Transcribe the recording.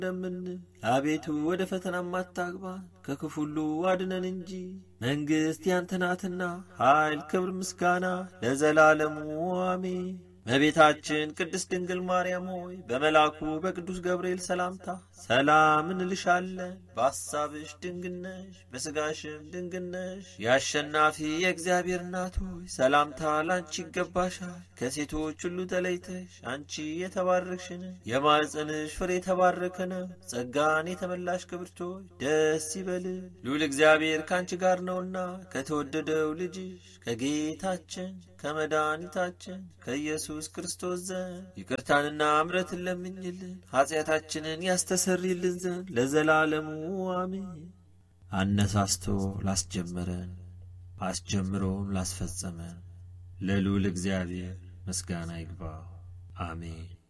ለምን አቤቱ ወደ ፈተናም አታግባን ከክፉ ሁሉ አድነን እንጂ መንግሥት ያንተ ናትና ኃይል ክብር ምስጋና ለዘላለሙ አሜን። እመቤታችን ቅድስት ድንግል ማርያም ሆይ በመልአኩ በቅዱስ ገብርኤል ሰላምታ ሰላም እንልሻለን። በሐሳብሽ ድንግል ነሽ፣ በሥጋሽም ድንግል ነሽ። የአሸናፊ የእግዚአብሔር እናት ሆይ ሰላምታ ላንቺ ይገባሻል። ከሴቶች ሁሉ ተለይተሽ አንቺ የተባረክሽ ነሽ፣ የማኅፀንሽ ፍሬ የተባረከ ነው። ጸጋን የተመላሽ ክብርት ሆይ ደስ ይበልሽ፣ ልዑል እግዚአብሔር ካንቺ ጋር ነውና ከተወደደው ልጅሽ ከጌታችን ከመድኃኒታችን ከኢየሱስ ክርስቶስ ዘንድ ይቅርታንና ምሕረትን ለምኝልን ኃጢአታችንን ያስተሰርይልን ዘንድ ለዘላለሙ አሜን። አነሳስቶ ላስጀመረን አስጀምሮም ላስፈጸመን ለልዑል እግዚአብሔር ምስጋና ይግባው፣ አሜን።